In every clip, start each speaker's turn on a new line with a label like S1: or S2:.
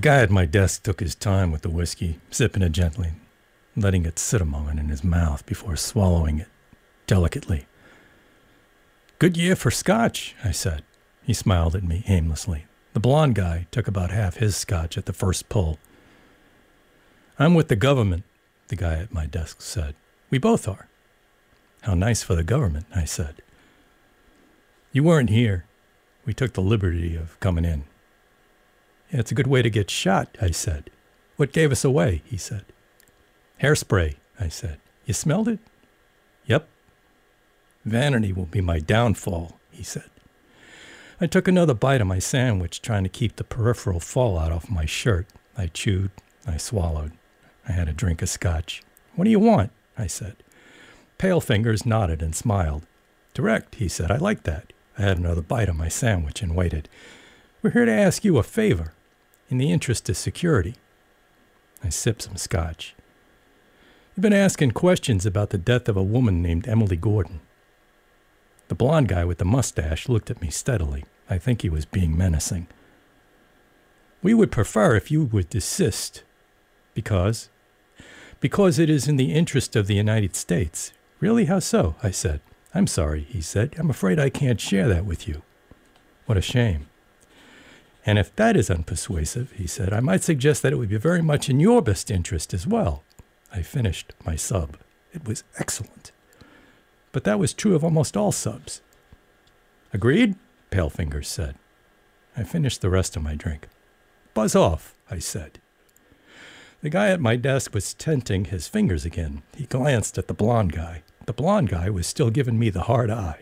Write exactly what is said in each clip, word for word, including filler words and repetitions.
S1: guy at my desk took his time with the whiskey, sipping it gently, letting it sit a moment in his mouth before swallowing it delicately. "Good year for scotch," I said. He smiled at me aimlessly. The blond guy took about half his scotch at the first pull. "I'm with the government," the guy at my desk said. "We both are." "How nice for the government," I said. "You weren't here. We took the liberty of coming in." "Yeah, it's a good way to get shot," I said. "What gave us away?" he said. "Hairspray," I said. "You smelled it?" "Yep." "Vanity will be my downfall," he said. I took another bite of my sandwich, trying to keep the peripheral fallout off my shirt. I chewed. I swallowed. I had a drink of scotch. "What do you want?" I said. Pale Fingers nodded and smiled. "Direct," he said. "I like that." I had another bite of my sandwich and waited. "We're here to ask you a favor, in the interest of security." I sipped some scotch. "You've been asking questions about the death of a woman named Emily Gordon." The blond guy with the mustache looked at me steadily. I think he was being menacing. "We would prefer if you would desist. Because? Because it is in the interest of the United States." "Really? How so?" I said. "I'm sorry," he said. "I'm afraid I can't share that with you." "What a shame." "And if that is unpersuasive," he said, "I might suggest that it would be very much in your best interest as well." I finished my sub. It was excellent. But that was true of almost all subs. "Agreed?" Pale Fingers said. I finished the rest of my drink. "Buzz off," I said. The guy at my desk was tenting his fingers again. He glanced at the blond guy. The blond guy was still giving me the hard eye.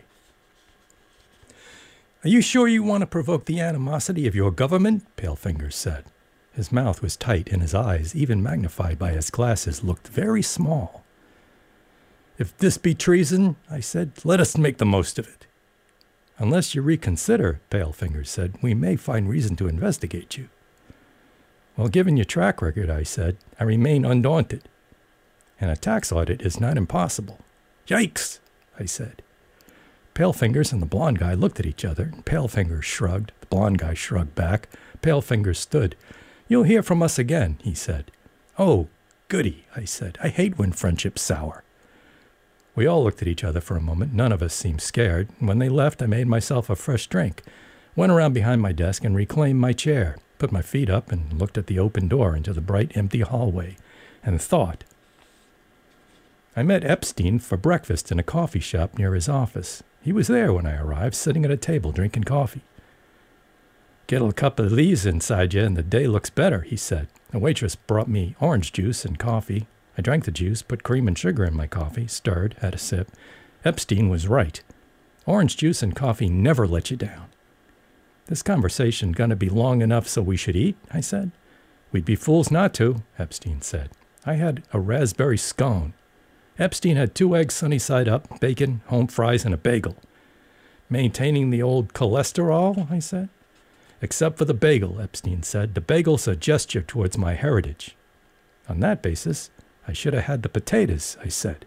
S1: "Are you sure you want to provoke the animosity of your government?" Pale Fingers said. His mouth was tight and his eyes, even magnified by his glasses, looked very small. "If this be treason," I said, "let us make the most of it." "Unless you reconsider," Pale Fingers said, "we may find reason to investigate you." "Well, given your track record," I said, "I remain undaunted. And a tax audit is not impossible." "Yikes," I said. Pale Fingers and the blond guy looked at each other. Pale Fingers shrugged. The blond guy shrugged back. Pale Fingers stood. "You'll hear from us again," he said. "Oh, goody," I said. "I hate when friendships sour." We all looked at each other for a moment. None of us seemed scared. When they left, I made myself a fresh drink, went around behind my desk and reclaimed my chair, put my feet up and looked at the open door into the bright, empty hallway, and thought. I met Epstein for breakfast in a coffee shop near his office. He was there when I arrived, sitting at a table drinking coffee. "Get a cup of these inside you and the day looks better," he said. A waitress brought me orange juice and coffee. I drank the juice, put cream and sugar in my coffee, stirred, had a sip. Epstein was right. Orange juice and coffee never let you down. "This conversation gonna be long enough so we should eat?" I said. "We'd be fools not to," Epstein said. I had a raspberry scone. Epstein had two eggs sunny side up, bacon, home fries, and a bagel. "Maintaining the old cholesterol?" I said. "Except for the bagel," Epstein said. "The bagel's a gesture towards my heritage." "On that basis, I should have had the potatoes," I said.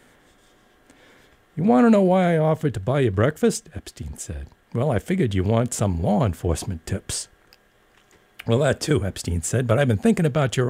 S1: "You want to know why I offered to buy you breakfast?" Epstein said. "Well, I figured you want some law enforcement tips." "Well, that too," Epstein said, "but I've been thinking about your